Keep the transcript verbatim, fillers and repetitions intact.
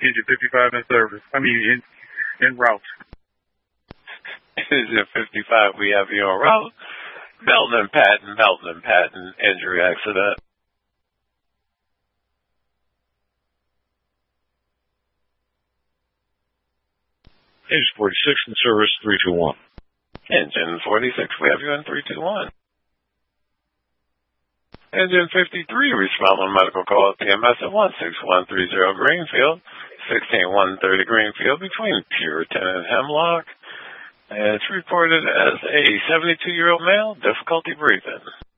Engine fifty-five in service. I mean, in, en route. Engine fifty-five, we have you en route. Belton and Patton, Belton and Patton, injury accident. Engine forty-six in service, three two one. Engine forty-six, we have you in three two one. Engine fifty-three, respond on medical call at P M S at one six one three zero Greenfield, sixteen one thirty Greenfield between Puritan and Hemlock. And it's reported as a seventy-two-year-old male, difficulty breathing.